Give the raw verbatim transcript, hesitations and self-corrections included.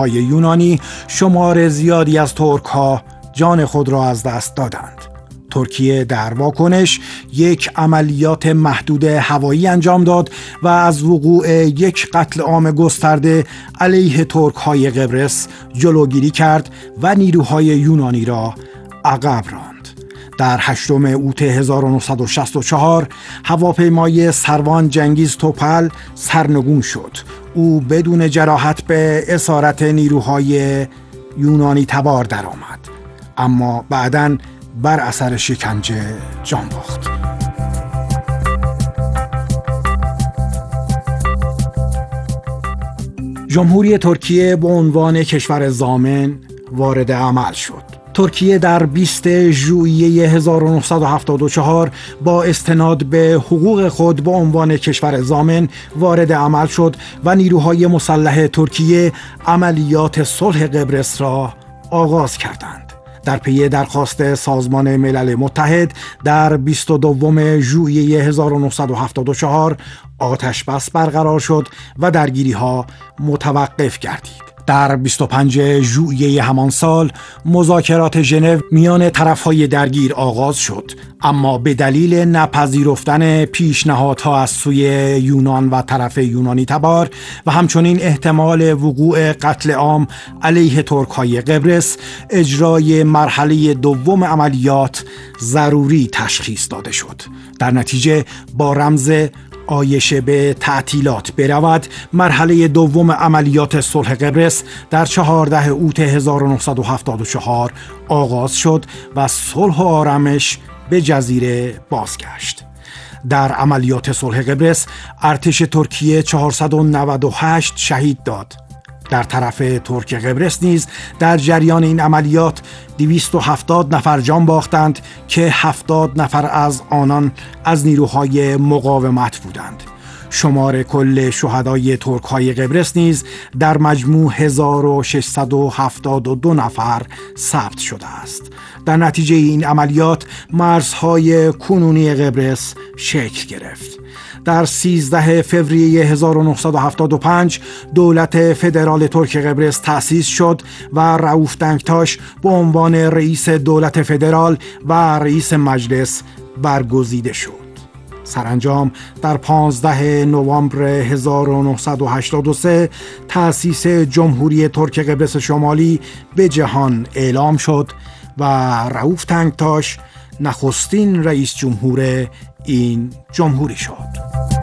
های یونانی شمار زیادی از ترک ها جان خود را از دست دادند. ترکیه در واکنش یک عملیات محدود هوایی انجام داد و از وقوع یک قتل عام گسترده علیه ترک های قبرس جلوگیری کرد و نیروهای یونانی را عقب راند. در هشتم اوت هزار و نهصد و شصت و چهار هواپیمای سروان جنگیز توپل سرنگون شد. او بدون جراحت به اسارت نیروهای یونانی تبار درآمد، اما بعداً بر اثر شکنجه جان باخت. جمهوری ترکیه به عنوان کشور ضامن وارد عمل شد. ترکیه در بیست ژوئیه هزار و نهصد و هفتاد و چهار با استناد به حقوق خود به عنوان کشور ضامن وارد عمل شد و نیروهای مسلح ترکیه عملیات صلح قبرس را آغاز کردند. در پی درخواست سازمان ملل متحد در بیست و دوم ژوئیه هزار و نهصد و هفتاد و چهار آتش بس برقرار شد و درگیری‌ها متوقف گردید. در بیست و پنجم ژوئیه همان سال مذاکرات ژنو میان طرف‌های درگیر آغاز شد، اما به دلیل نپذیرفتن پیشنهادها از سوی یونان و طرف یونانی تبار و همچنین احتمال وقوع قتل عام علیه ترک‌های قبرس، اجرای مرحله دوم عملیات ضروری تشخیص داده شد. در نتیجه با رمز آیش به تعطیلات برود، مرحله دوم عملیات صلح قبرس در چهاردهم اوت هزار و نهصد و هفتاد و چهار آغاز شد و صلح و آرامش به جزیره بازگشت. در عملیات صلح قبرس ارتش ترکیه چهارصد و نود و هشت شهید داد. در طرف ترک قبرس نیز در جریان این عملیات دویست و هفتاد نفر جان باختند که هفتاد نفر از آنان از نیروهای مقاومت بودند. شمار کل شهدای ترک‌های قبرس نیز در مجموع هزار و ششصد و هفتاد و دو نفر ثبت شده است. در نتیجه این عملیات مرزهای کنونی قبرس شکل گرفت. در سیزدهم فوریه هزار و نهصد و هفتاد و پنج دولت فدرال ترک قبرس تأسیس شد و رئوف دنکتاش به عنوان رئیس دولت فدرال و رئیس مجلس برگزیده شد. سرانجام در پانزدهم نوامبر هزار و نهصد و هشتاد و سه تأسیس جمهوری ترک قبرس شمالی به جهان اعلام شد و رئوف دنکتاش نخستین رئیس جمهور این جمهوری شد.